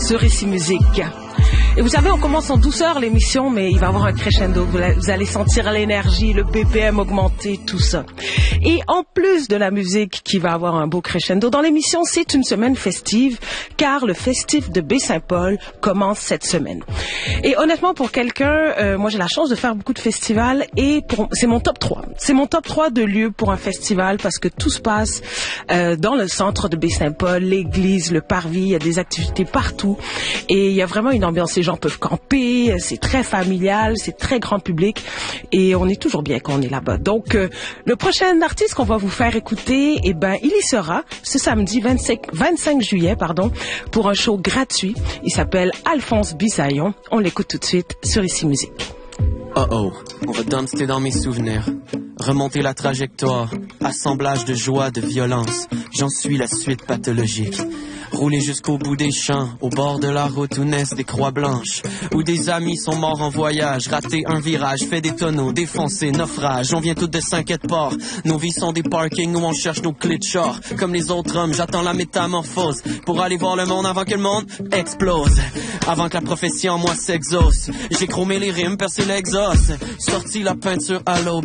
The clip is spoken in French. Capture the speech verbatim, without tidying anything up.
sur Ici Musique. Et vous savez, on commence en douceur l'émission, mais il va y avoir un crescendo. Vous allez sentir l'énergie, le B P M augmenter, tout ça. Et en plus de la musique qui va avoir un beau crescendo dans l'émission, c'est une semaine festive, car le festif de Baie-Saint-Paul commence cette semaine. Et honnêtement, pour quelqu'un, euh, moi j'ai la chance de faire beaucoup de festivals et pour, c'est mon top trois. C'est mon top trois de lieux pour un festival parce que tout se passe euh, dans le centre de Baie-Saint-Paul, l'église, le parvis, il y a des activités partout et il y a vraiment une ambiance. Les gens peuvent camper, c'est très familial, c'est très grand public et on est toujours bien quand on est là-bas. Donc, euh, le prochain artiste qu'on va vous faire écouter, eh ben, il y sera ce samedi vingt-cinq juillet, pardon, pour un show gratuit. Il s'appelle Alphonse Bisaillon. On l'écoute tout de suite sur Ici Musique. Oh oh, on va danser dans mes souvenirs, remonter la trajectoire, assemblage de joie, de violence, j'en suis la suite pathologique. Rouler jusqu'au bout des champs, au bord de la route où naissent des croix blanches, où des amis sont morts en voyage, rater un virage, fait des tonneaux, défoncer, naufrage, on vient tous de Saint-Quay-de-Port, nos vies sont des parkings où on cherche nos clés de char, comme les autres hommes, j'attends la métamorphose, pour aller voir le monde avant que le monde explose, avant que la prophétie en moi s'exauce, j'ai chromé les rimes, percé l'exhaust, sorti la peinture à l'aube,